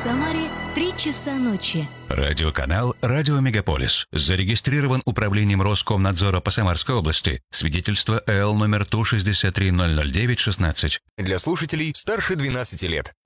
Самаре 3 часа ночи. Радиоканал «Радио Мегаполис». Зарегистрирован Управлением Роскомнадзора по Самарской области. Свидетельство ЭЛ номер 163-009-16. Для слушателей старше 12 лет.